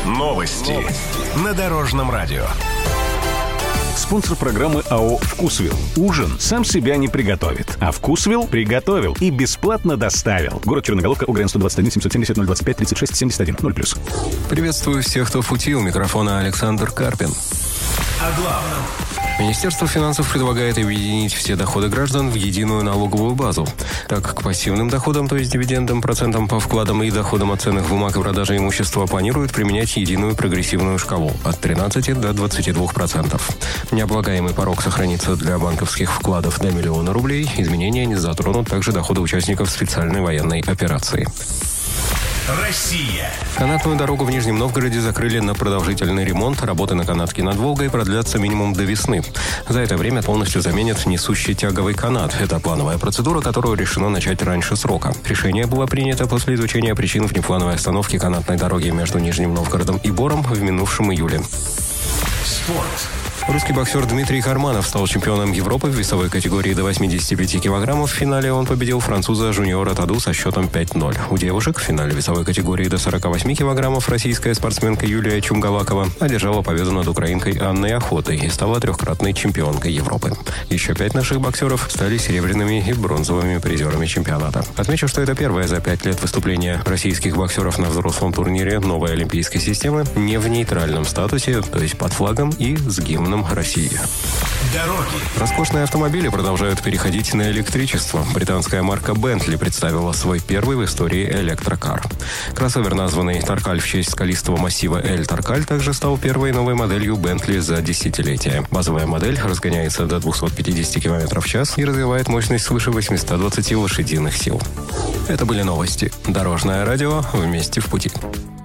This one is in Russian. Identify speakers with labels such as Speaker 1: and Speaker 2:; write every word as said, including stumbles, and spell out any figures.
Speaker 1: Новости. Новости. На Дорожном радио.
Speaker 2: Спонсор программы АО «Вкусвилл». Ужин сам себя не приготовит, а «Вкусвилл» приготовил и бесплатно доставил. Город Черноголовка, УГРН сто двадцать один семьсот семьдесят ноль двадцать пять тридцать шесть семьдесят один ноль плюс.
Speaker 3: Приветствую всех, кто в пути. У микрофона Александр Карпин.
Speaker 1: О главном.
Speaker 3: Министерство финансов предлагает объединить все доходы граждан в единую налоговую базу. Так, к пассивным доходам, то есть дивидендам, процентам по вкладам и доходам от ценных бумаг и продажи имущества, планируют применять единую прогрессивную шкалу от тринадцати до двадцати двух процентов. Необлагаемый порог сохранится для банковских вкладов до миллиона рублей. Изменения не затронут также доходы участников специальной военной операции.
Speaker 1: Россия.
Speaker 3: Канатную дорогу в Нижнем Новгороде закрыли на продолжительный ремонт. Работы на канатке над Волгой продлятся минимум до весны. За это время полностью заменят несущий тяговый канат. Это плановая процедура, которую решено начать раньше срока. Решение было принято после изучения причин внеплановой остановки канатной дороги между Нижним Новгородом и Бором в минувшем июле.
Speaker 1: Спорт.
Speaker 3: Русский боксер Дмитрий Харманов стал чемпионом Европы в весовой категории до восьмидесяти пяти килограммов. В финале он победил француза Жуниора Таду со счетом пять ноль. У девушек в финале весовой категории до сорока восьми килограммов российская спортсменка Юлия Чумгалакова одержала победу над украинкой Анной Охотой и стала трехкратной чемпионкой Европы. Еще пять наших боксеров стали серебряными и бронзовыми призерами чемпионата. Отмечу, что это первое за пять лет выступление российских боксеров на взрослом турнире новой олимпийской системы не в нейтральном статусе, то есть под флагом и с гимном России.
Speaker 1: Дороги.
Speaker 3: Роскошные автомобили продолжают переходить на электричество. Британская марка Bentley представила свой первый в истории электрокар. Кроссовер, названный Таркаль в честь скалистого массива Эль Таркаль, также стал первой новой моделью Bentley за десятилетие. Базовая модель разгоняется до двухсот пятидесяти километров в час и развивает мощность свыше восьмисот двадцати лошадиных сил. Это были новости. Дорожное радио. Вместе в пути.